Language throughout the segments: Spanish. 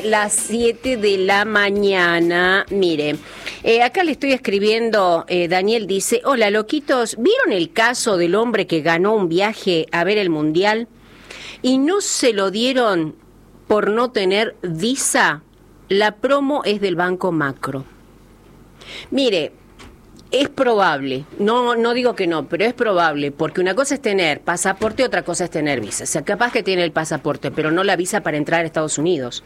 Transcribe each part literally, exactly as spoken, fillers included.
Las siete de la mañana, mire, eh, acá le estoy escribiendo, eh, Daniel dice, hola loquitos, ¿vieron el caso del hombre que ganó un viaje a ver el Mundial y no se lo dieron por no tener visa? La promo es del Banco Macro. Mire, es probable, no no digo que no, pero es probable, porque una cosa es tener pasaporte, otra cosa es tener visa. O sea, capaz que tiene el pasaporte, pero no la visa para entrar a Estados Unidos.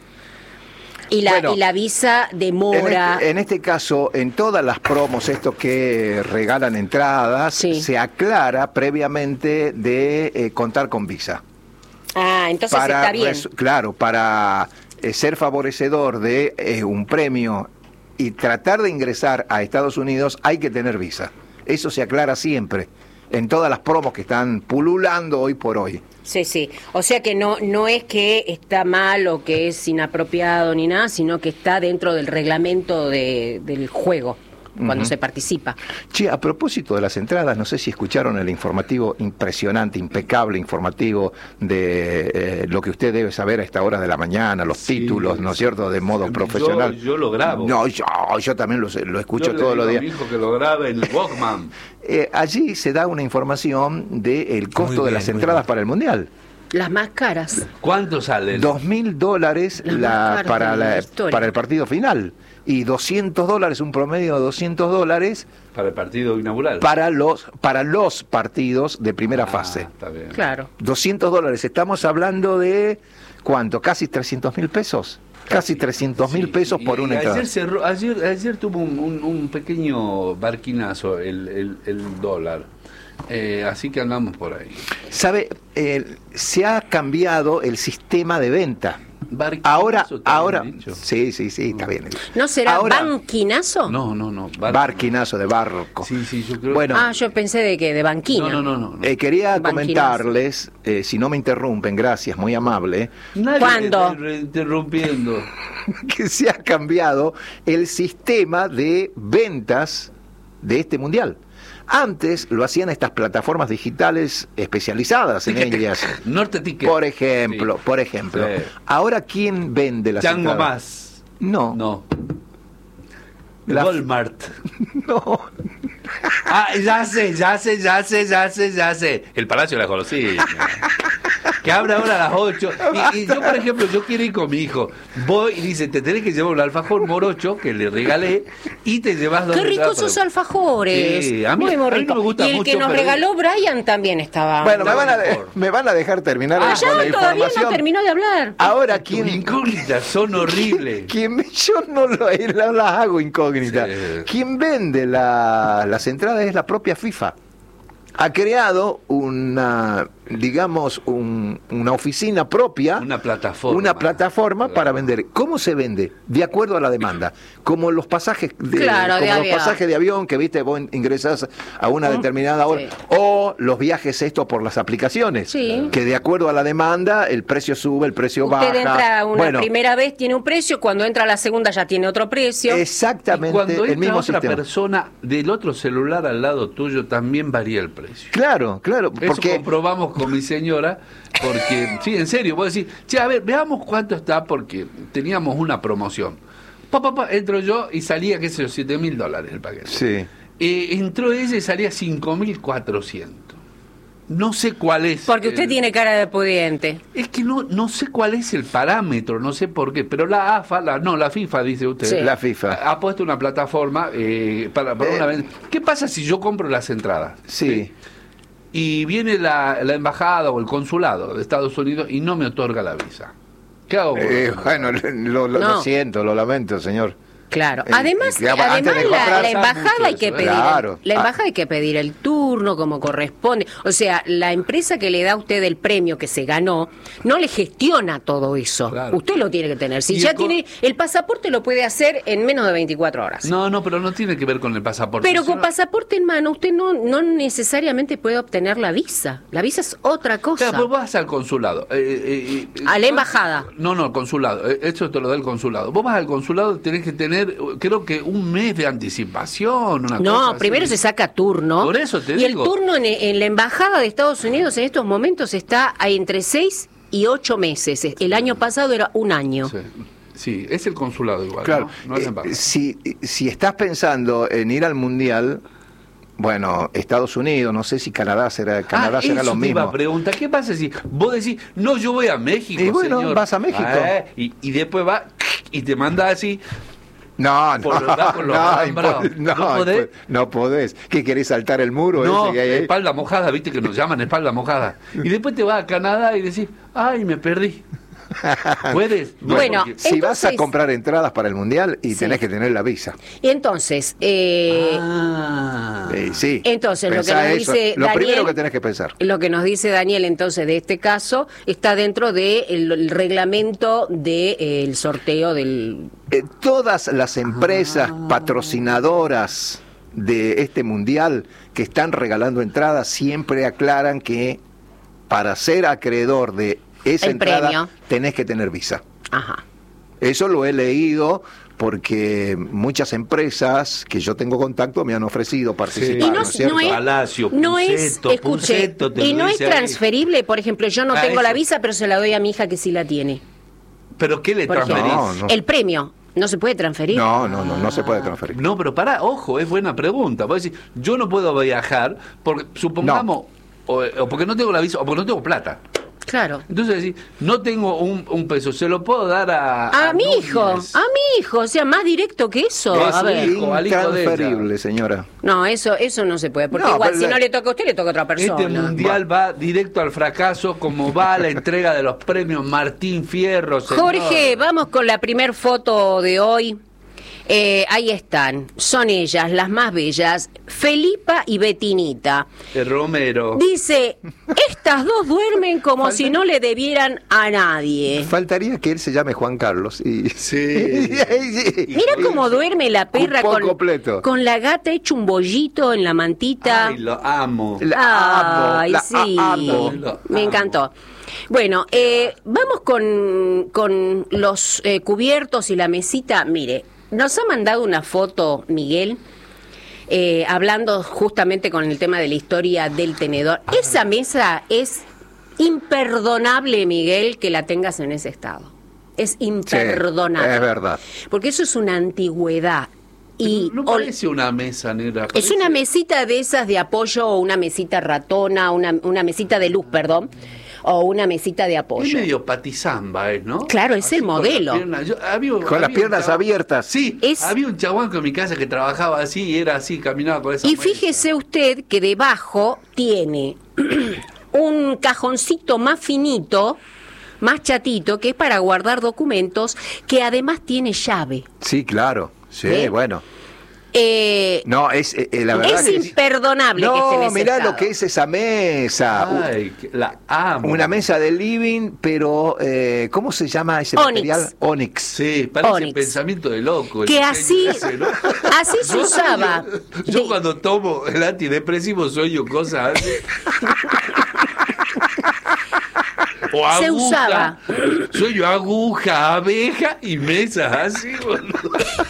Y la, bueno, y la visa demora. En este, en este caso, en todas las promos, estos que regalan entradas, sí, se aclara previamente de eh, contar con visa. Ah, entonces para, está bien. Res, claro, para eh, ser favorecedor de eh, un premio y tratar de ingresar a Estados Unidos, hay que tener visa. Eso se aclara siempre, en todas las promos que están pululando hoy por hoy. Sí, sí. O sea que no no es que está mal o que es inapropiado ni nada, sino que está dentro del reglamento de, del juego, cuando uh-huh. se participa. Che, a propósito de las entradas, no sé si escucharon el informativo impresionante, impecable informativo de eh, lo que usted debe saber a esta hora de la mañana, los sí, títulos, ¿no es cierto?, de modo profesional. Yo, yo lo grabo. No, yo, yo también lo, lo escucho yo todos los días. Yo le digo a mi hijo que lo grabe en el Walkman. Eh, allí se da una información del costo bien, de las entradas bien. para el Mundial. Las más caras. ¿Cuánto salen? Dos mil dólares la, para, la, para el partido final. Y doscientos dólares, un promedio de doscientos dólares. Para el partido inaugural. Para los, para los partidos de primera ah, fase. Está bien. Claro. doscientos dólares. Estamos hablando de, ¿cuánto? Casi trescientos mil pesos. Casi trescientos mil sí, pesos por una entrada. Ayer, cerró, ayer, ayer tuvo un, un, un pequeño barquinazo el, el, el dólar. Eh, así que andamos por ahí. ¿Sabe? Eh, se ha cambiado el sistema de venta. Ahora, ahora, sí, sí, sí, está bien. ¿No será ahora, banquinazo? No, no, no. Barquinazo, barquinazo de barco. Sí, sí, yo creo. Bueno, ah, yo pensé de que de banquina. No, no, no. no. Eh, quería banquinazo. comentarles, eh, si no me interrumpen, gracias, muy amable. Nadie ¿Cuándo? Me interrumpiendo. Que se ha cambiado el sistema de ventas de este mundial. Antes lo hacían estas plataformas digitales especializadas en ellas. Norte Ticket. Por ejemplo, sí. por ejemplo. Sí. Ahora, ¿quién vende las Chango entradas? Más. No. No. La... Walmart. No. Ah, ya sé, ya sé, ya sé, ya sé, ya sé. El Palacio de la Golosina. Que abre ahora a las ocho. Y, y yo, por ejemplo, yo quiero ir con mi hijo. Voy y dice, te tenés que llevar un alfajor morocho que le regalé y te llevas dos. Qué ricos esos alfajores. Sí, a mí, muy, muy a mí rico. no me gusta y el mucho, que nos pero... regaló Brian también estaba. Bueno, me van, a de, me van a dejar terminar ah, con ya, la todavía información. No terminó de hablar. Ahora, ¿quién? Tus incógnitas son horribles. ¿Quién, yo no, lo, no las hago incógnitas. Sí. Quien vende la, las entradas es la propia FIFA. Ha creado una, digamos, un, una oficina propia. Una plataforma. Una plataforma claro. para vender. ¿Cómo se vende? De acuerdo a la demanda. Como los pasajes de, claro, como de los avión. pasajes de avión que, viste, vos ingresás a una determinada hora. Sí. O los viajes estos por las aplicaciones. Sí. Que de acuerdo a la demanda, el precio sube, el precio Usted baja. Usted entra una bueno, primera vez, tiene un precio. Cuando entra la segunda ya tiene otro precio. Exactamente. Y cuando el mismo otra sistema. persona del otro celular al lado tuyo, también varía el precio. Claro, claro. Eso porque... comprobamos con mi señora, porque, sí, en serio, vos decís, che, a ver, veamos cuánto está, porque teníamos una promoción. Pa, pa, pa, entro yo y salía, qué sé yo, siete mil dólares el paquete. Sí. Eh, entró ella y salía cinco mil cuatrocientos. No sé cuál es. Porque usted el... tiene cara de pudiente. Es que no no sé cuál es el parámetro, no sé por qué, pero la AFA, la, no, la FIFA, dice usted. Sí. La FIFA. Ha, ha puesto una plataforma eh, para, para eh. una venta. ¿Qué pasa si yo compro las entradas? Sí. ¿sí? Y viene la, la embajada o el consulado de Estados Unidos y no me otorga la visa. ¿Qué hago? Eh, bueno, lo, lo, no. lo siento, lo lamento, señor. Claro. Eh, Además, eh, además la, la embajada hay que eso, pedir, claro. la embajada hay que pedir el turno como corresponde. O sea, la empresa que le da a usted el premio que se ganó no le gestiona todo eso. Claro. Usted lo tiene que tener. Si y ya el tiene el pasaporte lo puede hacer en menos de veinticuatro horas. No, no, pero no tiene que ver con el pasaporte. Pero con no... pasaporte en mano usted no no necesariamente puede obtener la visa. La visa es otra cosa. Claro, vos vas al consulado. Eh, eh, a la embajada. No, no, al consulado. Eh, eso te lo da el consulado. Vos vas al consulado, tenés que tener, creo que un mes de anticipación, una no, cosa primero así. se saca turno. Por eso te y digo. el turno en, en la embajada de Estados Unidos en estos momentos está entre seis y ocho meses. El año pasado era un año. Sí. Sí, es el consulado igual, Claro, ¿no? No es la eh, embajada. si, si estás pensando en ir al Mundial, bueno, Estados Unidos, no sé si Canadá será, Canadá ah, será eso lo te iba mismo. a preguntar, ¿qué pasa si vos decís, no, yo voy a México, Y bueno, señor? vas a México. Ah, y, y después va y te manda así. No, no, Por- va por los no, alambrados. impo- no, ¿No podés? no podés. ¿Qué querés saltar el muro No, ese que hay ahí? espalda mojada, viste que nos llaman espalda mojada. Y después te vas a Canadá y decís, ay, me perdí. ¿Puedes? No, Bueno, porque- Si vas a Entonces- comprar entradas para el Mundial y Sí. tenés que tener la visa. Y entonces, eh, Ah. Eh, sí. Entonces, lo que Pensá nos eso. dice Lo Daniel- primero que tenés que pensar. lo que nos dice Daniel entonces de este caso está dentro del el reglamento del sorteo del... Eh, todas las empresas Ah. patrocinadoras de este Mundial que están regalando entradas siempre aclaran que para ser acreedor de esa El entrada premio. tenés que tener visa. Ajá. Eso lo he leído porque muchas empresas que yo tengo contacto me han ofrecido participar, Y ¿no, no, es cierto? no es, Palacio, no es, Punceto, escuche, Punceto, te y lo no es dice ahí. transferible, por ejemplo, yo no Ah, tengo la eso. visa, pero se la doy a mi hija que sí la tiene. ¿Pero qué le Por ejemplo, transferís? No, no. el premio no se puede transferir. No, no, no, no se puede transferir. No, pero pará, ojo, es buena pregunta. Vos decís, yo no puedo viajar porque, supongamos, o, o porque no tengo la visa, o porque no tengo plata. Claro. Entonces decís, no tengo un, un peso, se lo puedo dar a... A, mi Núñez. hijo, a mi hijo, o sea, más directo que eso. Es A ver. hijo, al hijo de ella. Intransferible, señora. No, eso eso no se puede, porque No, igual pero si la- no le toca a usted, le toca a otra persona. Este mundial va directo al fracaso, como va la entrega de los premios Martín Fierro. señor. Jorge, vamos con la primer foto de hoy. Eh, ahí están, son ellas, las más bellas, Felipa y Betinita. El Romero. Dice, estas dos duermen como si no le debieran a nadie. Faltaría que él se llame Juan Carlos. Y... Sí. Mira cómo duerme la perra Cupón con, completo. con la gata hecho un bollito en la mantita. Ay, lo amo. La Ay, amo, la sí, amo. Lo me amo. encantó. Bueno, eh, vamos con, con los eh, cubiertos y la mesita. Mire, nos ha mandado una foto, Miguel, eh, hablando justamente con el tema de la historia del tenedor. Esa mesa es imperdonable, Miguel, que la tengas en ese estado. Es Sí, imperdonable. es verdad. Porque eso es una antigüedad. Y no ol- parece una mesa negra. es parece- una mesita de esas de apoyo o una mesita ratona, una, una mesita de luz, perdón, o una mesita de Es apoyo. medio patizamba, ¿es, no? Claro, es el con las modelo. piernas. Yo- había- Con las había un piernas chabón- abiertas. Sí, Es- había un chaguanco en mi casa que trabajaba así y era así, caminaba con esa Y mesa. fíjese usted que debajo tiene un cajoncito más finito, más chatito, que es para guardar documentos, que además tiene llave. Sí, claro. Sí, ¿Ve? bueno. Eh, No, es eh, eh, la verdad es que... imperdonable que esté en No, ese mirá estado. lo que es esa mesa. Ay, que- la amo. Una mesa de living, pero eh, ¿cómo se llama ese Onyx. material? Onyx. Sí, parece Onyx. pensamiento de loco. el Que diseño así, ese, ¿no? así se Yo usaba. sueño- Yo De- cuando tomo el antidepresivo sueño cosas así. O Se aguja, usaba. Sueño aguja, abeja y mesas así, boludo.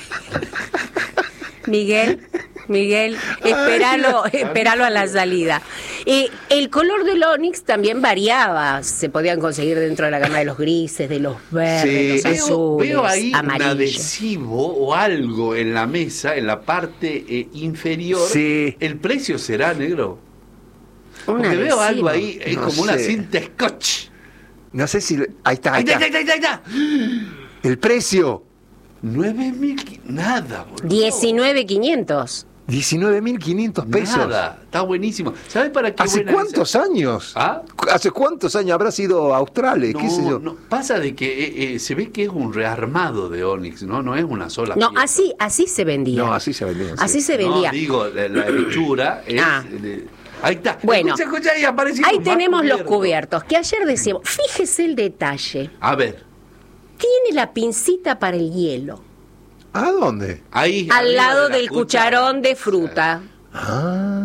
Miguel, Miguel, espéralo, espéralo a la salida. Eh, el color del Onix también variaba, se podían conseguir dentro de la gama de los grises, de los verdes, Sí. los Veo, azules, veo ahí un amarillos. adhesivo o algo en la mesa, en la parte eh, inferior. Sí. ¿El precio será, negro? Un Porque veo adhesivo. algo ahí, es No como una sé. cinta scotch. No sé si... Ahí está, ahí ¡Ahí está, está. ahí está, ahí está! ahí está! El precio. nueve mil, nada, boludo. diecinueve mil quinientos. diecinueve mil quinientos pesos. Nada, está buenísimo. ¿Sabes para qué ¿Hace buena cuántos esa? años? ¿Ah? ¿Hace cuántos años habrá sido Australes? No, ¿Qué sé yo? no, pasa de que eh, eh, se ve que es un rearmado de Onix, ¿no? No es una sola No, pieza. así, así se vendía. No, así se vendía. Así sí. se vendía. No, digo, la, la hechura es... Ah. de- ahí está. Bueno. Escucha, escucha, ahí aparecieron Ahí más tenemos los cubiertos. cubiertos, que ayer decíamos, fíjese el detalle, A ver, tiene la pincita para el hielo, ¿A dónde? ahí... al arriba lado de la del cuchara. cucharón de fruta. Ah.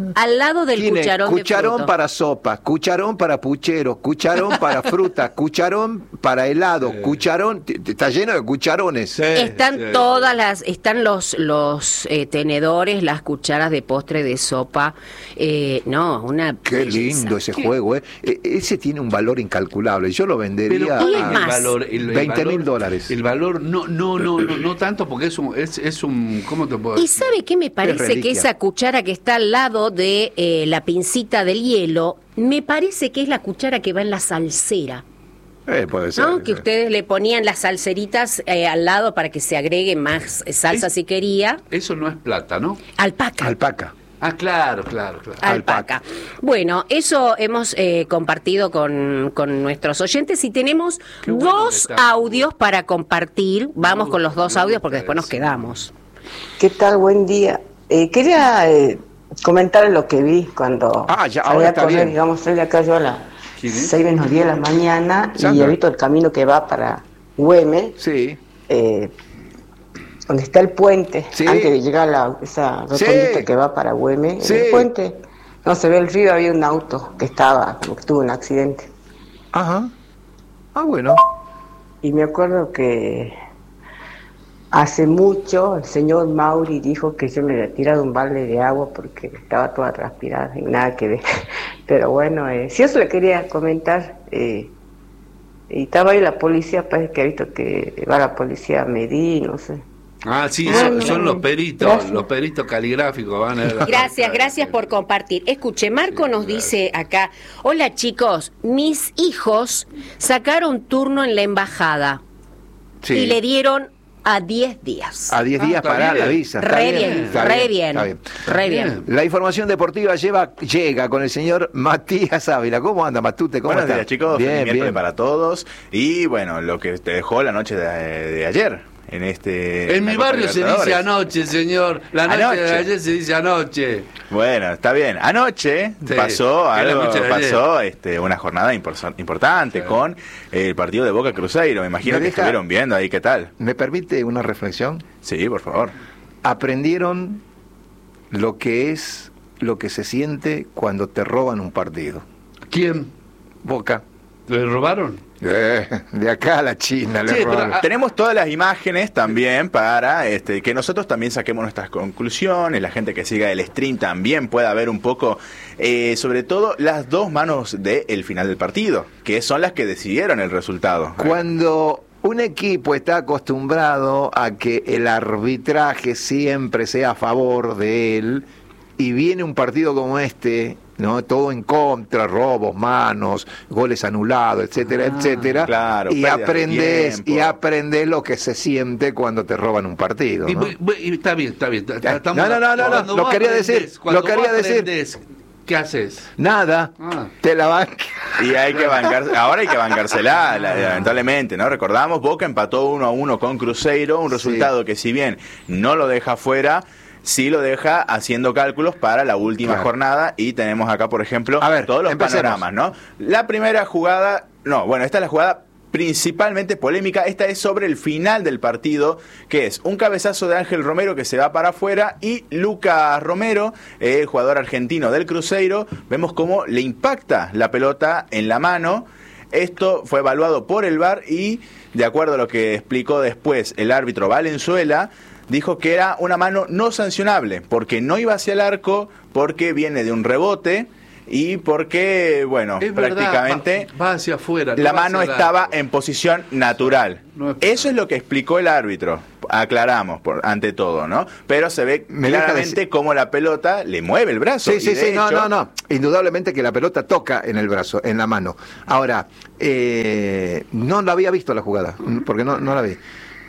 al lado del Tiene cucharón de cucharón fruto. para sopa, cucharón para puchero, cucharón para fruta, cucharón para helado, Sí. cucharón, t- t- está lleno de cucharones. Sí, Están sí. todas las, están los los eh, tenedores, las cucharas de postre, de sopa. Eh, no, una Qué belleza. lindo ese Qué- juego, ¿eh? E- Ese tiene un valor incalculable. Yo lo Pero vendería ¿cuál es es el más? valor? El- el veinte mil valor- dólares. El valor, no, no, no, no, no tanto porque es un, es, es un, ¿cómo te puedo ¿Y decir? sabe qué me parece? reliquia. Que esa cuchara que está al lado de eh, la pincita del hielo, me parece que es la cuchara que va en la salsera, Eh, puede ser. ¿no? Que ustedes le ponían las salseritas eh, al lado para que se agregue más eh, salsa Es- si quería. Eso no es plata, ¿no? Alpaca. Alpaca. Ah, claro, claro, claro. Alpaca. Bueno, eso hemos eh, compartido con, con nuestros oyentes y tenemos Qué bueno dos que está. audios para compartir. Vamos Me con los gusta, dos me audios gusta porque después nos eso. quedamos. ¿Qué tal? Buen día. Eh, quería eh, comentar lo que vi cuando Ah, ya, salí ahora a está correr, bien. digamos, estoy de acá yo a las ¿Quién es? seis menos diez de la mañana y Sandra. he visto el camino que va para Güemes, Sí. eh, donde está el puente, Sí. antes de llegar a la, esa rotondita Sí. que va para Güemes, Sí. en el puente, no se ve el río, había un auto que estaba, como que tuvo un accidente. Ajá. Ah, bueno. Y me acuerdo que hace mucho el señor Mauri dijo que yo me había tirado un balde de agua porque estaba toda transpirada y nada que ver. Pero bueno, eh, si eso le quería comentar, eh, y estaba ahí la policía, parece que ha visto que va la policía a medir, no sé. Ah, sí, Bueno, son, son los peritos, gracias. los peritos caligráficos van a ver. Gracias, gracias por compartir. Escuche, Marco nos dice acá, hola chicos, mis hijos sacaron turno en la embajada Sí. y le dieron a diez días. A diez Ah, días está para bien. la visa. Está Re bien, está re bien, está bien. re bien. Bien. La información deportiva lleva, llega con el señor Matías Ávila. ¿Cómo anda, Matute? ¿Cómo Buenos está? días, chicos. Bien, Feliz miércoles bien. para todos. Y bueno, lo que te dejó la noche de, de ayer. En este. En mi la Copa barrio se Libertadores. dice anoche, señor. La noche Anoche. de ayer se dice anoche. Bueno, está bien. Anoche Sí, pasó que es la algo, noche de ayer. pasó este, una jornada impor- importante Sí. con el partido de Boca Cruzeiro. Me imagino ¿Me que deja- estuvieron viendo ahí qué tal. ¿Me permite una reflexión? Sí, por favor. Aprendieron lo que es, lo que se siente cuando te roban un partido. ¿Quién? Boca. ¿Le robaron? Eh, de acá a la China le Sí, pero, robaron. ah, Tenemos todas las imágenes también para este, que nosotros también saquemos nuestras conclusiones, la gente que siga el stream también pueda ver un poco, eh, sobre todo las dos manos del final del partido, que son las que decidieron el resultado. Cuando un equipo está acostumbrado a que el arbitraje siempre sea a favor de él y viene un partido como este, ¿no? Todo en contra, robos, manos, goles anulados, etcétera, Ah, etcétera. claro, y pérdidas de aprendes tiempo. y aprendes lo que se siente cuando te roban un partido, Y, ¿no? bu- bu- y está bien, está bien. está- Ya. estamos- No, no, no, no, cuando lo vos quería aprendés, decir, cuando lo quería vos decir. aprendés, ¿qué haces? Nada, Ah. te la van. Y hay que bancarse, ahora hay que bancársela, la- lamentablemente, ¿no? Recordamos, Boca empató uno a uno con Cruzeiro, un resultado que si bien no lo deja fuera, sí lo deja haciendo cálculos para la última Claro. jornada y tenemos acá, por ejemplo, A ver, todos los empecemos. panoramas, ¿no? La primera jugada, no, bueno, esta es la jugada principalmente polémica, esta es sobre el final del partido, que es un cabezazo de Ángel Romero que se va para afuera y Lucas Romero, el jugador argentino del Cruzeiro, vemos cómo le impacta la pelota en la mano. Esto fue evaluado por el V A R y, de acuerdo a lo que explicó después el árbitro Valenzuela, dijo que era una mano no sancionable, porque no iba hacia el arco, porque viene de un rebote y porque, bueno, Es verdad, prácticamente va, va hacia afuera. no la va mano hacia el estaba arco. en posición natural. No es penal. Eso es lo que explicó el árbitro. Aclaramos, por, ante todo, ¿no? Pero se ve Me deja claramente decir- cómo la pelota le mueve el brazo. Sí, y sí, de sí, no, hecho- no, no. Indudablemente que la pelota toca en el brazo, en la mano. Ahora, eh, no la había visto la jugada, porque no, no la vi.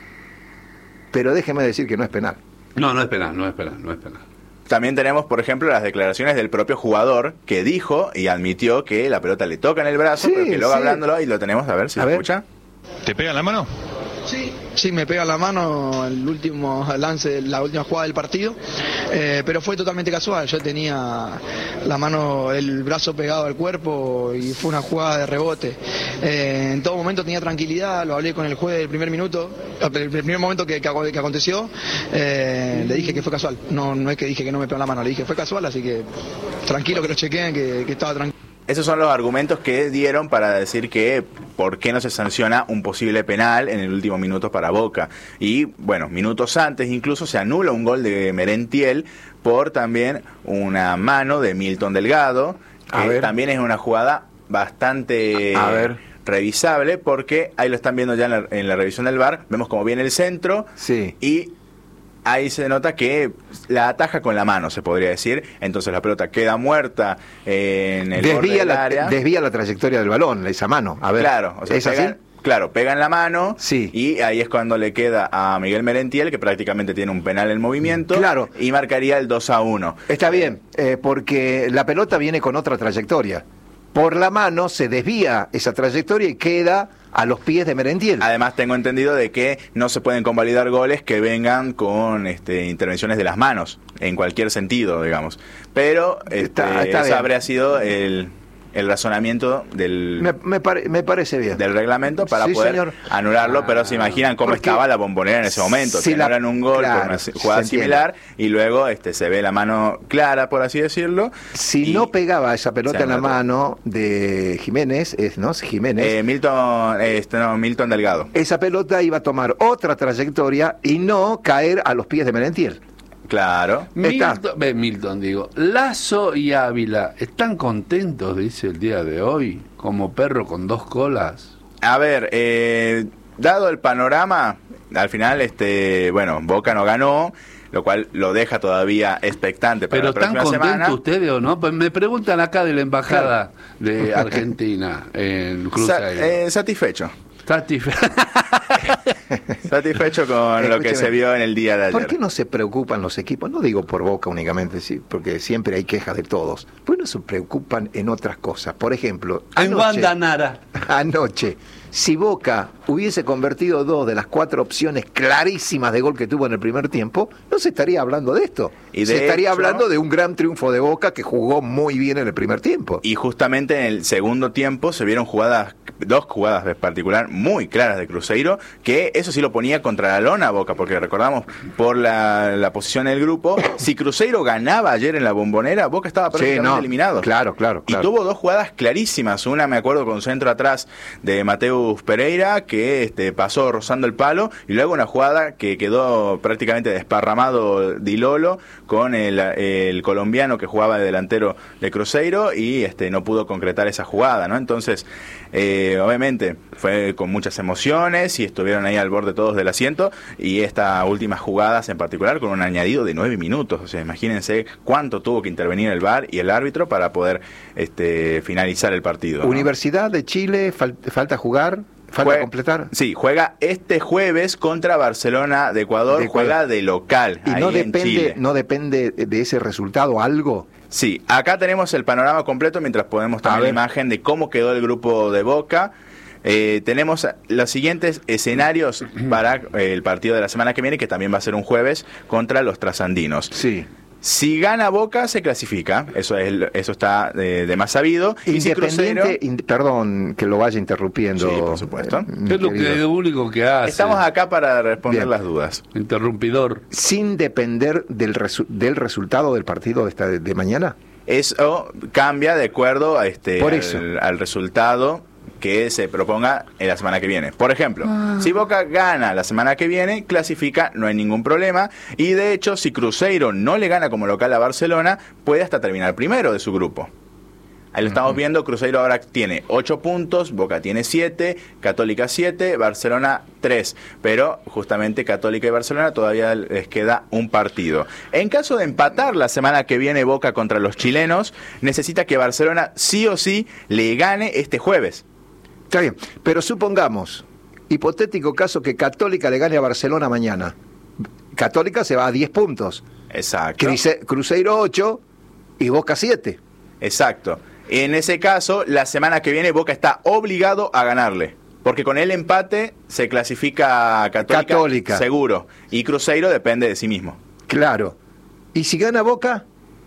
Pero déjeme decir que no es penal. No, no es penal, no es penal, no es penal. También tenemos, por ejemplo, las declaraciones del propio jugador que dijo y admitió que la pelota le toca en el brazo, Sí, pero que luego sí. hablándolo, y lo tenemos, a ver si A lo ver. escucha. ¿Te pega en la mano? Sí, sí, me pega en la mano el último lance, la última jugada del partido, eh, pero fue totalmente casual. Yo tenía la mano, el brazo pegado al cuerpo y fue una jugada de rebote. Eh, en todo momento tenía tranquilidad, lo hablé con el juez del primer minuto, el primer momento que, que, que aconteció, eh, le dije que fue casual. No, no es que dije que no me pegó en la mano, le dije fue casual, así que tranquilo, que lo chequeen, que, que estaba tranquilo. Esos son los argumentos que dieron para decir que por qué no se sanciona un posible penal en el último minuto para Boca. Y bueno, minutos antes incluso se anula un gol de Merentiel por también una mano de Milton Delgado, que también es una jugada bastante a ver. revisable, porque ahí lo están viendo ya en la, en la revisión del V A R, vemos cómo viene el centro sí. y ahí se nota que la ataja con la mano, se podría decir. Entonces la pelota queda muerta en el desvía borde del la, área. Desvía la trayectoria del balón, esa mano. A ver, claro, o sea, ¿es pega, así? Claro, pega en la mano sí. y ahí es cuando le queda a Miguel Merentiel, que prácticamente tiene un penal en movimiento, claro. y marcaría el dos a uno. Está bien, eh, porque la pelota viene con otra trayectoria. Por la mano se desvía esa trayectoria y queda a los pies de Merentiel. Además tengo entendido de que no se pueden convalidar goles que vengan con este, intervenciones de las manos, en cualquier sentido, digamos. Pero este, está, está ese habría sido el, el razonamiento del me, me, pare, me parece bien del reglamento para sí, poder señor. anularlo, ah, pero se imaginan cómo estaba la Bombonera en ese momento. Si se la, anulan un gol claro, con una jugada similar y luego este se ve la mano clara, por así decirlo. Si no pegaba esa pelota en la mano de Jiménez, es, ¿no? Jiménez. Eh, Milton, este, no, Milton Delgado. Esa pelota iba a tomar otra trayectoria y no caer a los pies de Merentiel. Claro. Milton, eh, Milton, digo, Lazo y Ávila, ¿están contentos, dice el día de hoy, como perro con dos colas? A ver, eh, dado el panorama, al final, este, bueno, Boca no ganó, lo cual lo deja todavía expectante para Pero la próxima ¿están contentos semana. ustedes o no? Pues me preguntan acá de la embajada claro. de Argentina en Cruzeiro. Sa eh, satisfecho. Satisfe Satisfecho con Escúcheme, lo que se vio en el día de ayer. ¿Por qué no se preocupan los equipos? No digo por Boca únicamente, sí, porque siempre hay quejas de todos. ¿Por qué no se preocupan en otras cosas? Por ejemplo, en Guandanara. Anoche, si Boca hubiese convertido dos de las cuatro opciones clarísimas de gol que tuvo en el primer tiempo, no se estaría hablando de esto. Y de se estaría hecho, hablando de un gran triunfo de Boca que jugó muy bien en el primer tiempo. Y justamente en el segundo tiempo se vieron jugadas, dos jugadas en particular muy claras de Cruzeiro, que eso sí lo ponía contra la lona a Boca, porque recordamos por la, la posición del grupo, si Cruzeiro ganaba ayer en la Bombonera, Boca estaba prácticamente sí, no, eliminado. Claro, claro, claro. Y tuvo dos jugadas clarísimas, una me acuerdo con centro atrás de Mateus Pereira, que este, pasó rozando el palo, y luego una jugada que quedó prácticamente desparramado Dilolo con el, el colombiano que jugaba de delantero de Cruzeiro y este, no pudo concretar esa jugada, ¿no? Entonces, eh, obviamente fue con muchas emociones y estuvieron ahí al borde todos del asiento, y estas últimas jugadas en particular con un añadido de nueve minutos, o sea, imagínense cuánto tuvo que intervenir el V A R y el árbitro para poder este, finalizar el partido, ¿no? Universidad de Chile, fal falta jugar. ¿Falta Juega, completar? Sí, juega este jueves contra Barcelona de Ecuador, de juega de local. ¿Y ahí no en depende, Chile. no depende de ese resultado algo? Sí, acá tenemos el panorama completo mientras podemos tener la imagen de cómo quedó el grupo de Boca. Eh, tenemos los siguientes escenarios para eh, el partido de la semana que viene, que también va a ser un jueves, contra los trasandinos. Sí. Si gana Boca, se clasifica, eso es eso está de, de más sabido. Y si Cruzeiro, in, perdón que lo vaya interrumpiendo. Sí, por supuesto. Eh, es lo, que, lo único que hace. Estamos acá para responder Bien. las dudas. Interrumpidor. Sin depender del, resu del resultado del partido de, esta, de, de mañana. Eso cambia de acuerdo a este por eso. Al, al resultado que se proponga en la semana que viene. Por ejemplo, ah. si Boca gana la semana que viene, clasifica, no hay ningún problema, y de hecho, si Cruzeiro no le gana como local a Barcelona, puede hasta terminar primero de su grupo. Ahí lo estamos viendo, Cruzeiro ahora tiene ocho puntos, Boca tiene siete, Católica siete, Barcelona tres, pero justamente Católica y Barcelona todavía les queda un partido. En caso de empatar la semana que viene Boca contra los chilenos, necesita que Barcelona sí o sí le gane este jueves. Está bien, pero supongamos, hipotético caso que Católica le gane a Barcelona mañana. Católica se va a diez puntos. Exacto. Cruzeiro ocho y Boca siete. Exacto. En ese caso, la semana que viene Boca está obligado a ganarle. Porque con el empate se clasifica Católica, Católica. seguro. Y Cruzeiro depende de sí mismo. Claro. ¿Y si gana Boca?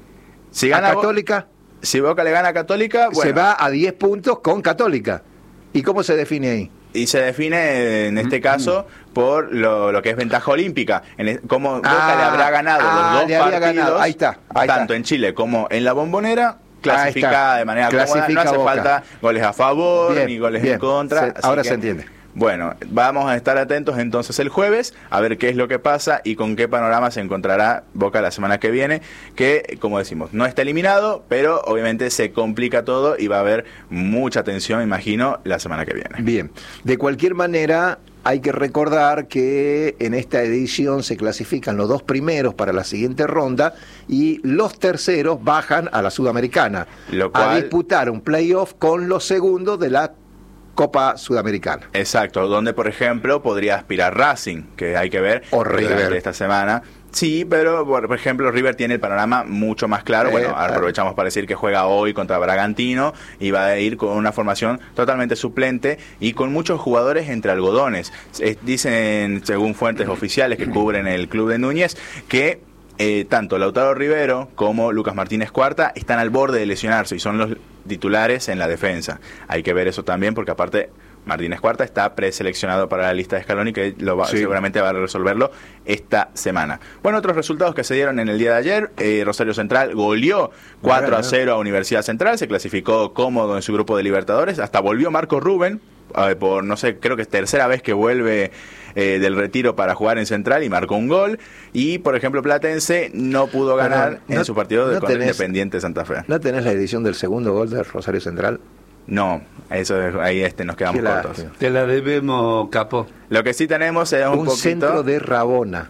Si gana ¿A Católica? Bo- si Boca le gana a Católica, bueno. Se va a diez puntos con Católica. ¿Y cómo se define ahí? Y se define en este caso por lo, lo que es ventaja olímpica. En el, como Boca Ah, le habrá ganado ah, los dos le había partidos, ganado. Ahí está, ahí tanto está. en Chile como en la Bombonera, clasificada de manera Clasifica cómoda. No hace Boca. falta goles a favor Bien, ni goles bien. en contra. Se- así ahora que, se entiende. Bueno, vamos a estar atentos entonces el jueves a ver qué es lo que pasa y con qué panorama se encontrará Boca la semana que viene, que como decimos, no está eliminado, pero obviamente se complica todo y va a haber mucha tensión, imagino, la semana que viene. Bien. De cualquier manera, hay que recordar que en esta edición se clasifican los dos primeros para la siguiente ronda y los terceros bajan a la Sudamericana Lo a cual- disputar un playoff con los segundos de la Copa Sudamericana. Exacto, donde por ejemplo podría aspirar Racing, que hay que ver O River. durante esta semana. Sí, pero por ejemplo River tiene el panorama mucho más claro. Eh, Bueno, claro. aprovechamos para decir que juega hoy contra Bragantino y va a ir con una formación totalmente suplente y con muchos jugadores entre algodones. Eh, dicen, según fuentes oficiales que cubren el club de Núñez, que eh, tanto Lautaro Rivero como Lucas Martínez Cuarta están al borde de lesionarse y son los titulares en la defensa. Hay que ver eso también porque aparte Martínez Cuarta está preseleccionado para la lista de Scaloni, que lo va, Sí. seguramente va a resolverlo esta semana. Bueno, otros resultados que se dieron en el día de ayer. eh, Rosario Central goleó cuatro a cero a Universidad Central, se clasificó cómodo en su grupo de Libertadores, hasta volvió Marco Rubén, eh, por no sé, creo que es tercera vez que vuelve eh, del retiro para jugar en Central y marcó un gol. Y, por ejemplo, Platense no pudo Pero ganar no- en su partido de no contra tenés- Independiente Santa Fe. ¿No tenés la edición del segundo gol de Rosario Central? No, eso es- ahí este nos quedamos Qué cortos. lástima. Te la debemos, Capo. Lo que sí tenemos es un, Un poquito... centro de Rabona.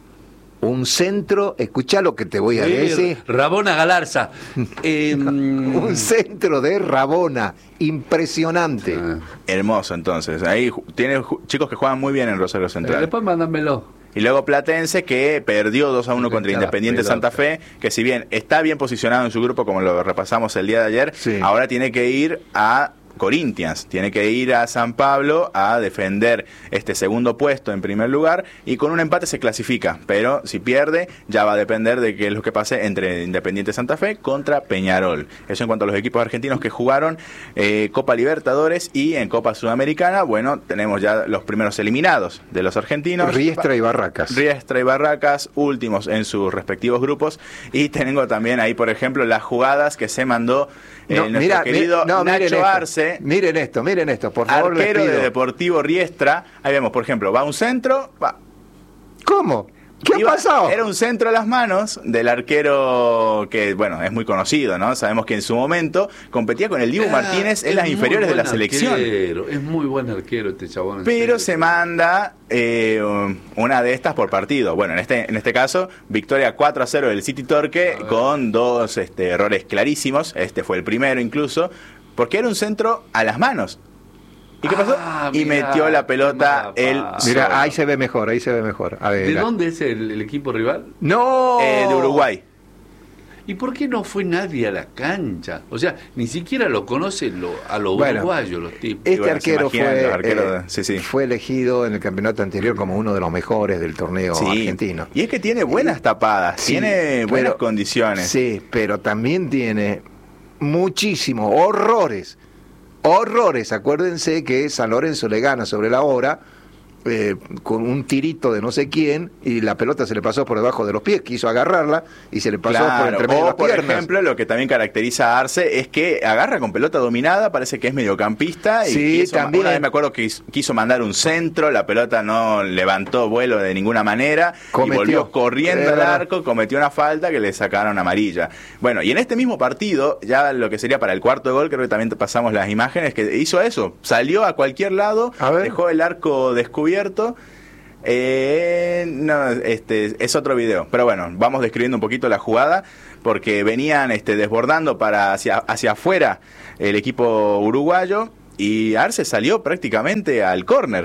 Un centro, escuchá lo que te voy a Eh, decir. Rabona Galarza. Eh, Un centro de Rabona. Impresionante. ah, Hermoso, entonces. Ahí ju- tiene ju- chicos que juegan muy bien en Rosario Central. Después mándamelo. Y luego Platense, que perdió dos a uno Le contra echaba Independiente pelota. Santa Fe, que si bien está bien posicionado en su grupo, como lo repasamos el día de ayer, Sí. ahora tiene que ir a Corinthians, tiene que ir a San Pablo a defender este segundo puesto en primer lugar, y con un empate se clasifica, pero si pierde ya va a depender de qué es lo que pase entre Independiente Santa Fe contra Peñarol. Eso en cuanto a los equipos argentinos que jugaron eh, Copa Libertadores, y en Copa Sudamericana, bueno, tenemos ya los primeros eliminados de los argentinos. Riestra y Barracas. Riestra y Barracas, últimos en sus respectivos grupos. Y tengo también ahí, por ejemplo, las jugadas que se mandó eh, No, nuestro mira, querido mi- no, miren Nacho esto, Arce, Miren esto, miren esto, por favor, les arquero de pido. Deportivo Riestra. Ahí vemos, por ejemplo, va un centro, va, ¿Cómo? ¿Qué iba- ha pasado? Era un centro a las manos del arquero que, bueno, es muy conocido, ¿no? Sabemos que en su momento competía con el Dibu Ah, Martínez en es las muy inferiores de la buen selección. arquero, es muy buen arquero este chabón. en Pero serio. se manda eh, una de estas por partido. Bueno, en este en este caso, victoria cuatro a cero del City Torque con dos este, errores clarísimos. Este fue el primero incluso, porque era un centro a las manos. ¿Y qué pasó? Ah, y mirá, metió la pelota qué él mala Mira, solo. ahí se ve mejor, ahí se ve mejor. A ver, ¿De acá. dónde es el, el equipo rival? ¡No! Eh, de Uruguay. ¿Y por qué no fue nadie a la cancha? O sea, ni siquiera lo conocen lo, a los Bueno, uruguayos los tipos. Este bueno, se arquero, imaginan fue, los arqueros eh, de- sí, sí. fue elegido en el campeonato anterior como uno de los mejores del torneo Sí. argentino. Y es que tiene buenas tapadas, Sí, tiene buenas pero- condiciones. Sí, pero también tiene muchísimos horrores. Horrores. Acuérdense que San Lorenzo le gana sobre la hora eh, con un tirito de no sé quién y la pelota se le pasó por debajo de los pies, quiso agarrarla y se le pasó por Claro, entre medio de o las por piernas. ejemplo, lo que también caracteriza a Arce es que agarra con pelota dominada, parece que es mediocampista. Y Sí, quiso- también. Una vez me acuerdo que quiso- quiso mandar un centro, la pelota no levantó vuelo de ninguna manera Cometió. y volvió corriendo Eh, al verdad. arco, cometió una falta que le sacaron amarilla. Bueno, y en este mismo partido, ya lo que sería para el cuarto gol, creo que también te pasamos las imágenes, que hizo eso, salió a cualquier lado, A ver. dejó el arco descubierto. Eh, no, este es otro video, pero bueno, vamos describiendo un poquito la jugada porque venían este, desbordando para hacia, hacia afuera el equipo uruguayo y Arce salió prácticamente al córner.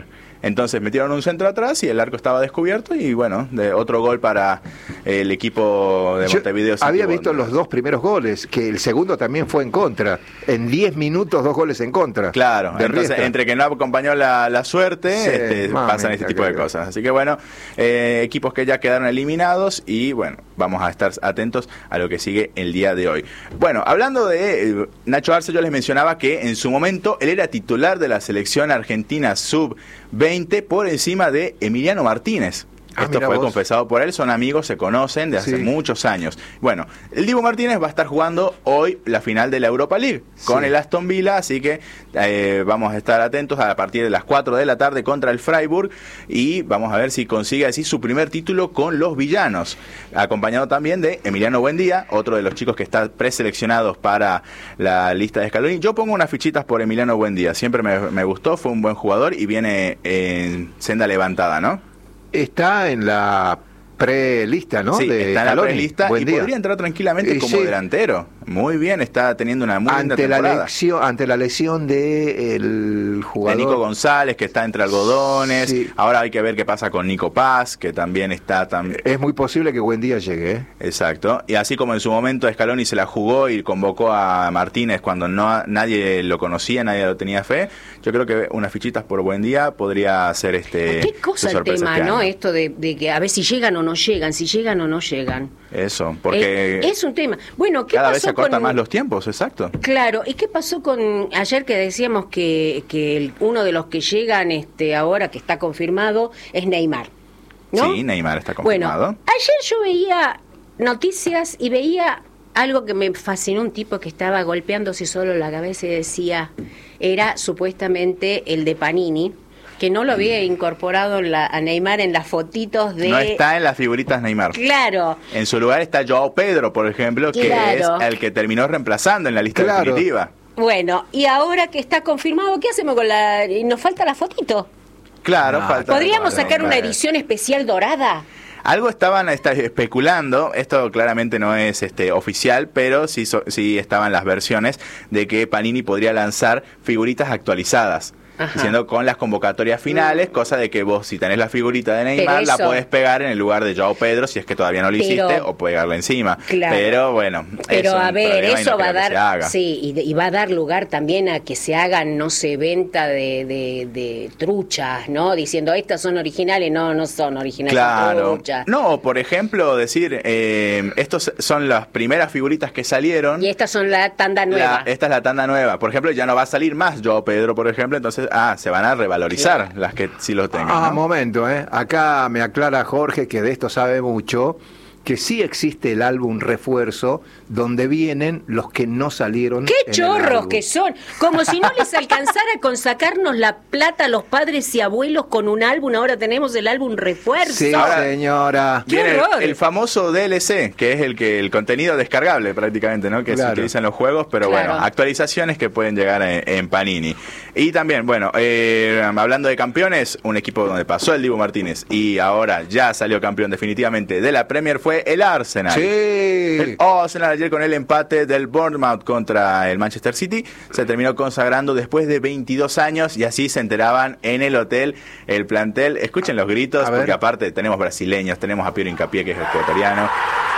Entonces metieron un centro atrás y el arco estaba descubierto y bueno, de otro gol para el equipo de Montevideo. Yo había visto los dos primeros goles, que el segundo también fue en contra. En diez minutos, dos goles en contra. Claro, entonces Riestra. Entre que no acompañó la, la suerte, sí, este, pasan este tipo de cosas. Así que bueno, eh, equipos que ya quedaron eliminados y bueno, vamos a estar atentos a lo que sigue el día de hoy. Bueno, hablando de eh, Nacho Arce, yo les mencionaba que en su momento él era titular de la selección argentina sub veinte por encima de Emiliano Martínez. Ah, Esto fue vos. confesado por él, son amigos, se conocen de hace sí. muchos años. Bueno, el Dibu Martínez va a estar jugando hoy la final de la Europa League con sí. el Aston Villa, así que eh, vamos a estar atentos a partir de las cuatro de la tarde contra el Freiburg y vamos a ver si consigue así su primer título con los villanos, acompañado también de Emiliano Buendía, otro de los chicos que está preseleccionados para la lista de Scaloni. Yo pongo unas fichitas por Emiliano Buendía, siempre me, me gustó, fue un buen jugador y viene en senda levantada, ¿no? Está en la prelista, ¿no? Sí, de está en la prelista y día. podría entrar tranquilamente eh, como sí. delantero. Muy bien, está teniendo una muy ante linda temporada. La lesión, ante la lesión de el jugador... De Nico González, que está entre algodones. Sí. Ahora hay que ver qué pasa con Nico Paz, que también está... Tam... Es muy posible que Buendía llegue, ¿eh? Exacto. Y así como en su momento Scaloni se la jugó y convocó a Martínez cuando no nadie lo conocía, nadie lo tenía fe, yo creo que unas fichitas por Buendía podría ser este... ¿Qué cosa el tema, este no? Esto de, de que a ver si llegan o no llegan, si llegan o no llegan. Eso, porque... Es, es un tema. Bueno, ¿qué cada pasó vez se acortan con... más los tiempos, exacto. Claro, ¿y qué pasó con ayer que decíamos que, que el, uno de los que llegan este ahora que está confirmado es Neymar, ¿no? Sí, Neymar está confirmado. Bueno, ayer yo veía noticias y veía algo que me fascinó, un tipo que estaba golpeándose solo la cabeza y decía, era supuestamente el de Panini, que no lo había incorporado en la, a Neymar en las fotitos de... No está en las figuritas Neymar. Claro. En su lugar está Joao Pedro, por ejemplo, que claro. es el que terminó reemplazando en la lista claro. definitiva. Bueno, y ahora que está confirmado, ¿qué hacemos con la...? ¿Nos falta la fotito? Claro, no, falta... ¿Podríamos sacar una edición especial dorada? Algo estaban está, especulando, esto claramente no es este oficial, pero sí, so, sí estaban las versiones de que Panini podría lanzar figuritas actualizadas. Ajá. Diciendo con las convocatorias finales, mm. cosa de que vos si tenés la figurita de Neymar eso, la podés pegar en el lugar de Joao Pedro si es que todavía no lo pero, hiciste o pegarla encima. Claro. Pero bueno, pero a ver, eso no va a dar sí y, y va a dar lugar también a que se hagan, no sé, venta de, de, de truchas, ¿no? Diciendo estas son originales, no, no son originales. Claro. Truchas. No, por ejemplo, decir eh, estos son las primeras figuritas que salieron y estas son la tanda nueva. La, esta es la tanda nueva. Por ejemplo, ya no va a salir más Joao Pedro, por ejemplo, entonces ah, se van a revalorizar claro. las que sí lo tengan. Ah, ¿no? momento, ¿eh? Acá me aclara Jorge, que de esto sabe mucho, que sí existe el álbum refuerzo donde vienen los que no salieron. ¡Qué chorros que son! Como si no les alcanzara con sacarnos la plata a los padres y abuelos con un álbum, ahora tenemos el álbum refuerzo. Sí, ahora, señora. ¡Qué viene horror! El, el famoso D L C, que es el que el contenido descargable prácticamente, ¿no? Que claro. se utiliza en los juegos, pero claro. bueno, actualizaciones que pueden llegar en, en Panini. Y también, bueno, eh, hablando de campeones, un equipo donde pasó el Dibu Martínez y ahora ya salió campeón definitivamente de la Premier fue el Arsenal. Sí. El Arsenal ayer con el empate del Bournemouth contra el Manchester City se terminó consagrando después de veintidós años y así se enteraban en el hotel el plantel. Escuchen los gritos porque aparte tenemos brasileños, tenemos a Piero Hincapié que es ecuatoriano.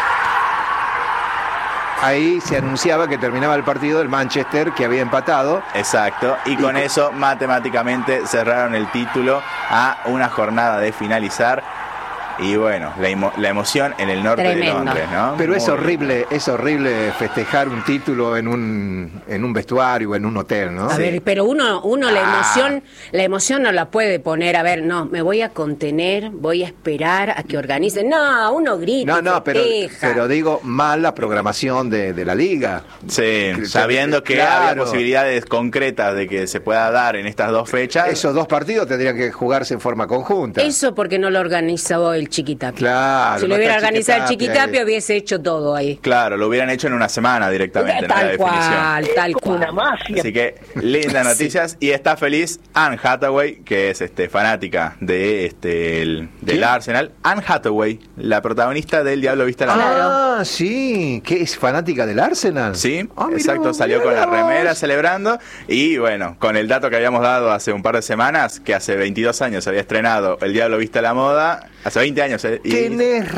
Ahí se anunciaba que terminaba el partido del Manchester, que había empatado. Exacto, y con eso matemáticamente cerraron el título a una jornada de finalizar. Y bueno, la, emo la emoción en el norte Tremendo. de Londres, ¿no? Pero Muy es horrible, bien. es horrible festejar un título en un en un vestuario o en un hotel, ¿no? A sí. ver, pero uno uno ah. la emoción la emoción no la puede poner, a ver, no, me voy a contener, voy a esperar a que organicen. No, uno grita. No, no, pero, pero digo, mal la programación de, de la liga. Sí, que, sabiendo que claro. había posibilidades concretas de que se pueda dar en estas dos fechas. Esos dos partidos tendrían que jugarse en forma conjunta. Eso porque no lo organizó el el Chiquitapia. Claro. Si no lo hubiera está organizado el Chiquitapia Chiquitapia, ahí. hubiese hecho todo ahí. Claro, lo hubieran hecho en una semana directamente. Tal ¿no? La cual, definición. tal cual. Una mafia. Así que lindas noticias. Y está feliz Anne Hathaway, que es este fanática de este el, del ¿Qué? Arsenal. Anne Hathaway, la protagonista del Diablo Viste a la Moda. Ah, sí, que es fanática del Arsenal. Sí, Ah, mirá exacto, vos, salió mirá con la vos. remera celebrando. Y bueno, con el dato que habíamos dado hace un par de semanas, que hace veintidós años se había estrenado El Diablo Viste a la Moda, hace veinte años. eh, y- Tenés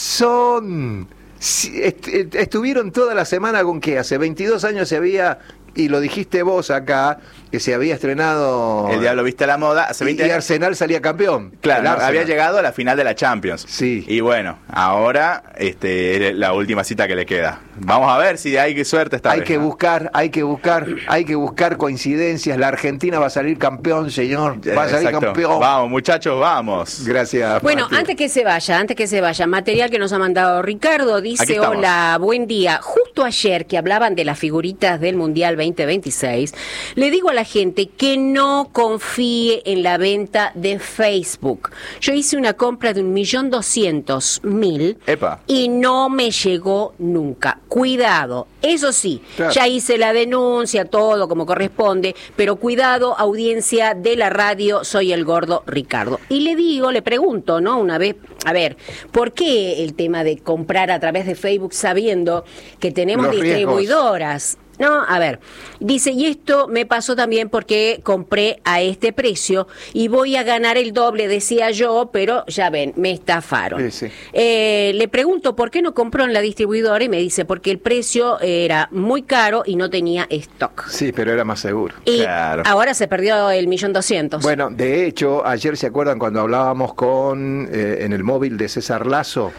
razón. Sí, est- est- estuvieron toda la semana con que hace veintidós años se había, y lo dijiste vos acá, que se había estrenado El Diablo Viste a la Moda, hace y, veinte y años. Arsenal salía campeón. Claro, El no, Arsenal. había llegado a la final de la Champions. Sí. Y bueno, ahora este es la última cita que le queda. Vamos a ver si hay suerte esta Hay vez. que ¿no? buscar, hay que buscar, hay que buscar coincidencias. La Argentina va a salir campeón, señor. Va a salir Exacto. campeón. Vamos, muchachos, vamos. Gracias. Bueno, Mati. antes que se vaya, antes que se vaya, material que nos ha mandado Ricardo, Aquí dice, estamos. hola, buen día. Justo ayer que hablaban de las figuritas del Mundial veinte veintiséis, le digo a la gente que no confíe en la venta de Facebook. Yo hice una compra de un millón doscientos mil Epa. y no me llegó nunca. Cuidado. Eso sí, Claro. ya hice la denuncia, todo como corresponde, pero cuidado, audiencia de la radio, soy el gordo Ricardo. Y le digo, le pregunto, ¿no? Una vez, a ver, ¿por qué el tema de comprar a través de Facebook sabiendo que tenemos Los riesgos. distribuidoras? No, a ver, dice, y esto me pasó también porque compré a este precio y voy a ganar el doble, decía yo, pero ya ven, me estafaron. Sí, sí. Eh, le pregunto por qué no compró en la distribuidora y me dice, porque el precio era muy caro y no tenía stock. Sí, pero era más seguro. Y Claro. ahora se perdió el millón doscientos. Bueno, de hecho, ayer se acuerdan cuando hablábamos con eh, en el móvil de César Lazo,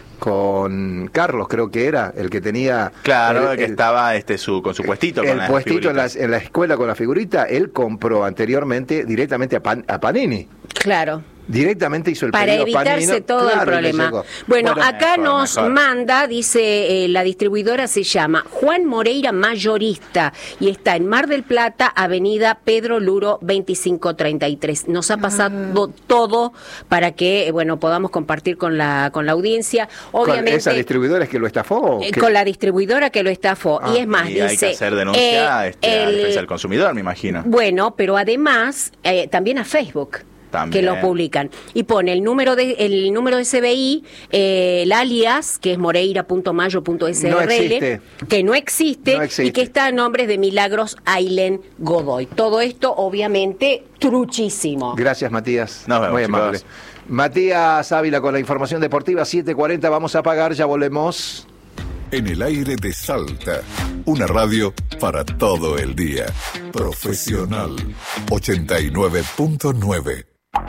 con Carlos, creo que era, el que tenía Claro, el, que el- estaba este su con su puestito. con el las puestito en la, figuritas. en la escuela con la figurita. Él compró anteriormente directamente a, Pan- a Panini. Claro. Directamente hizo el Para pedido evitarse Panini, todo claro, el y le problema. llegó. Bueno, Bueno, acá mejor, nos mejor. manda, dice, eh, la distribuidora se llama Juan Moreira Mayorista y está en Mar del Plata, Avenida Pedro Luro veinticinco treinta y tres. Nos ha pasado Ah. todo para que, eh, bueno, podamos compartir con la con la audiencia. ¿Con Obviamente, esa distribuidora es que lo estafó? ¿o eh, qué? con la distribuidora que lo estafó. Ah, y es más, Y dice... hay que hacer denuncia eh, este, a el- defensa del consumidor, me imagino. Bueno, pero además eh, también a Facebook. También. Que lo publican y pone el número de el número de S B I, eh, el alias que es moreira punto mayo punto s r l, No existe. que no existe, No existe. y que está a nombres de Milagros Ailén Godoy. Todo esto obviamente truchísimo. Gracias, Matías. Nos vemos, Muy chicos. amable. Matías Ávila con la información deportiva, siete cuarenta, vamos a apagar, ya volvemos. En el aire de Salta, una radio para todo el día. Profesional ochenta y nueve punto nueve.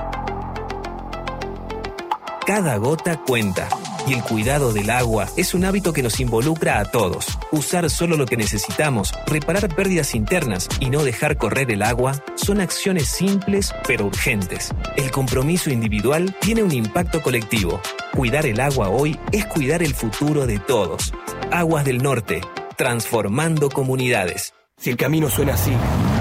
Cada gota cuenta. Y el cuidado del agua es un hábito que nos involucra a todos. Usar solo lo que necesitamos, reparar pérdidas internas y no dejar correr el agua son acciones simples pero urgentes. El compromiso individual tiene un impacto colectivo. Cuidar el agua hoy es cuidar el futuro de todos. Aguas del Norte, transformando comunidades. Si el camino suena así,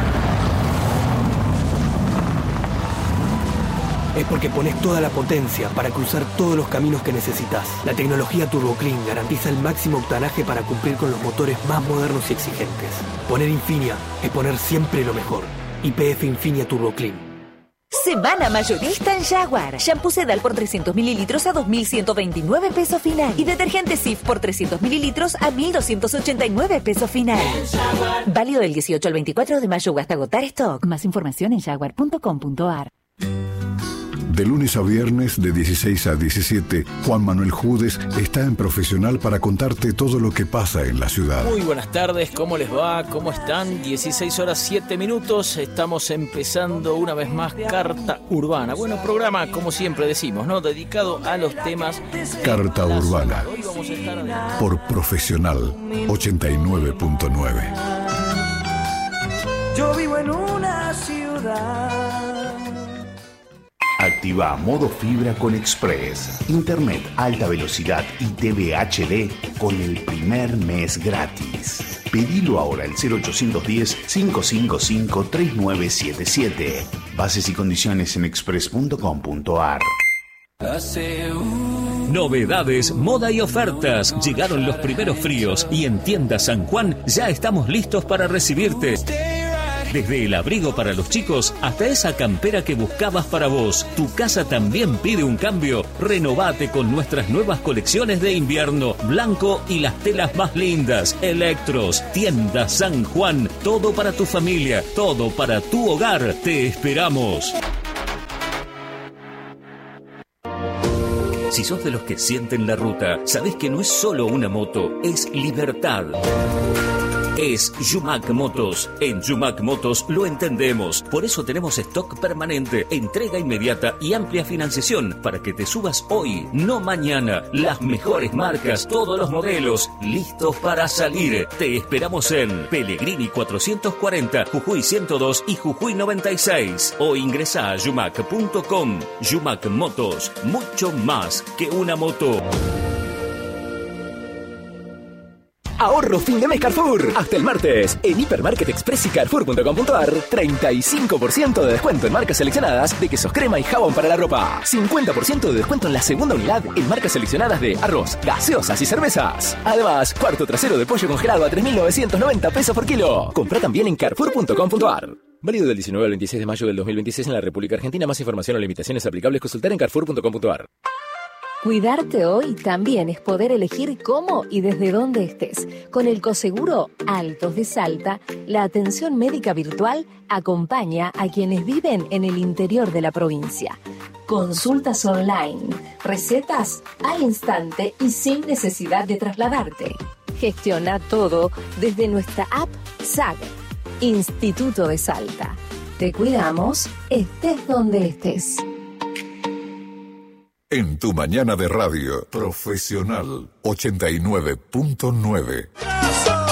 es porque pones toda la potencia para cruzar todos los caminos que necesitas. La tecnología Turbo Clean garantiza el máximo octanaje para cumplir con los motores más modernos y exigentes. Poner Infinia es poner siempre lo mejor. Y P F Infinia Turbo Clean. Semana mayorista en Jaguar. Shampoo Sedal por trescientos mililitros a dos mil ciento veintinueve pesos final. Y detergente Cif por trescientos mililitros a mil doscientos ochenta y nueve pesos final. Válido del dieciocho al veinticuatro de mayo o hasta agotar stock. Más información en jaguar punto com punto a r. De lunes a viernes de dieciséis a diecisiete, Juan Manuel Judes está en Profesional para contarte todo lo que pasa en la ciudad. Muy buenas tardes, ¿cómo les va? ¿Cómo están? dieciséis horas siete minutos, estamos empezando una vez más Carta Urbana. Bueno, programa, como siempre decimos, ¿no? Dedicado a los temas... Carta Urbana, Hoy vamos a estar... por Profesional ochenta y nueve punto nueve. Yo vivo en una ciudad. Activa modo fibra con Express, internet alta velocidad y T V H D con el primer mes gratis. Pedilo ahora al cero ochocientos diez, cinco cinco cinco, tres nueve siete siete. Bases y condiciones en express punto com punto a r. Hace un Novedades, moda y ofertas. Llegaron los primeros fríos y en Tienda San Juan ya estamos listos para recibirte. Desde el abrigo para los chicos hasta esa campera que buscabas para vos. Tu casa también pide un cambio. Renovate con nuestras nuevas colecciones de invierno, blanco y las telas más lindas. Electros, Tienda San Juan. Todo para tu familia, todo para tu hogar. Te esperamos. Si sos de los que sienten la ruta, sabés que no es solo una moto, es libertad. Es Yumac Motos. En Yumac Motos lo entendemos. Por eso tenemos stock permanente, entrega inmediata y amplia financiación para que te subas hoy, no mañana. Las mejores marcas, todos los modelos, listos para salir. Te esperamos en Pellegrini cuatrocientos cuarenta, Jujuy ciento dos y Jujuy noventa y seis. O ingresa a yumac punto com. Yumac Motos, mucho más que una moto. Ahorro fin de mes Carrefour. Hasta el martes. En Hipermarket Express y Carrefour punto com punto ar, treinta y cinco por ciento de descuento en marcas seleccionadas de quesos crema y jabón para la ropa. cincuenta por ciento de descuento en la segunda unidad en marcas seleccionadas de arroz, gaseosas y cervezas. Además, cuarto trasero de pollo congelado a tres mil novecientos noventa pesos por kilo. Compra también en Carrefour punto com punto ar. Válido del diecinueve al veintiséis de mayo del dos mil veintiséis en la República Argentina. Más información o limitaciones aplicables consultar en Carrefour punto com punto ar. Cuidarte hoy también es poder elegir cómo y desde dónde estés. Con el Coseguro Altos de Salta, la atención médica virtual acompaña a quienes viven en el interior de la provincia. Consultas online, recetas al instante y sin necesidad de trasladarte. Gestiona todo desde nuestra app S A G, Instituto de Salta. Te cuidamos, estés donde estés. En tu mañana de radio, Profesional ochenta y nueve punto nueve.